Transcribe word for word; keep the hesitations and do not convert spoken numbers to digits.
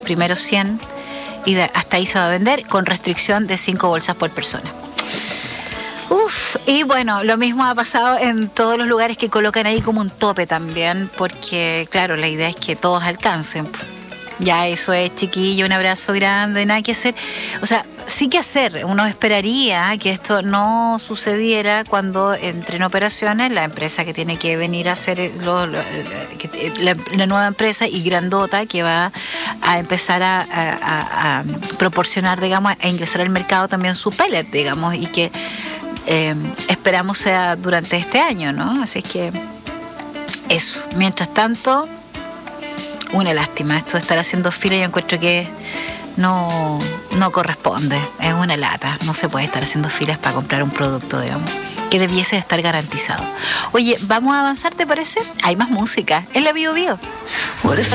primeros cien, y de, hasta ahí se va a vender con restricción de cinco bolsas por persona. Uf, y bueno, lo mismo ha pasado en todos los lugares que colocan ahí como un tope también, porque claro, la idea es que todos alcancen. Ya eso es, chiquillo, un abrazo grande, nada que hacer. O sea, sí que hacer. Uno esperaría que esto no sucediera cuando entre en operaciones la empresa que tiene que venir a hacer lo, lo, que, la, la nueva empresa y grandota que va a empezar a, a, a, a proporcionar, digamos, a ingresar al mercado también su pellet, digamos, y que eh, esperamos sea durante este año, ¿no? Así es que eso. Mientras tanto, una lástima, esto de estar haciendo fila, yo encuentro que no, no corresponde, es una lata, no se puede estar haciendo filas para comprar un producto, digamos, que debiese estar garantizado. Oye, ¿vamos a avanzar, te parece? Hay más música, en la Bio Bio.